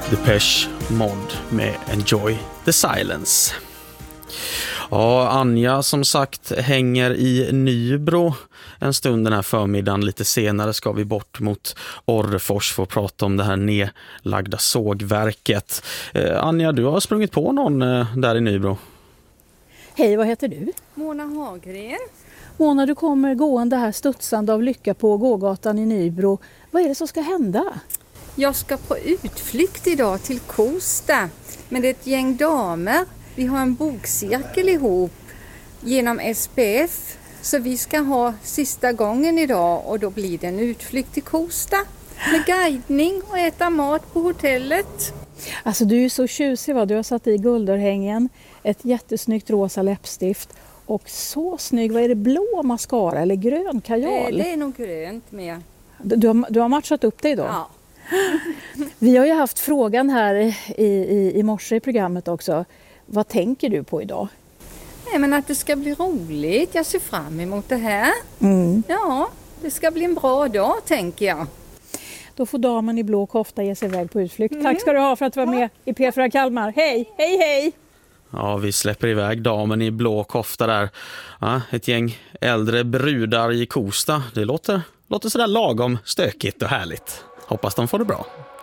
Depeche Mode med Enjoy the Silence. Ja, Anja som sagt hänger i Nybro en stund den här förmiddagen. Lite senare ska vi bort mot Orrefors för att prata om det här nedlagda sågverket. Anja, du har sprungit på någon där i Nybro. Hej, vad heter du? Mona Hagren. Mona, du kommer gående här studsande av lycka på gågatan i Nybro. Vad är det som ska hända? Jag ska på utflykt idag till Kosta med ett gäng damer. Vi har en bokcirkel ihop genom SPF. Så vi ska ha sista gången idag och då blir det en utflykt till Kosta. Med guidning och äta mat på hotellet. Alltså du är så tjusig, va? Du har satt i guldörhängen, ett jättesnyggt rosa läppstift och så snygg, vad är det, blå mascara eller grön kajal? Det är nog grönt med. Du har matchat upp dig då? Ja. Vi har ju haft frågan här i morse i programmet också. Vad tänker du på idag? Nej, men att det ska bli roligt. Jag ser fram emot det här. Ja, det ska bli en bra dag tänker jag. Då får damen i blå kofta ge sig iväg på utflykt. Tack ska du ha för att du var med i P4 Kalmar. Hej, hej, hej! Ja, vi släpper iväg damen i blå kofta där. Ja, ett gäng äldre brudar i Kosta. Det låter sådär lagom stökigt och härligt. Hoppas de får det bra.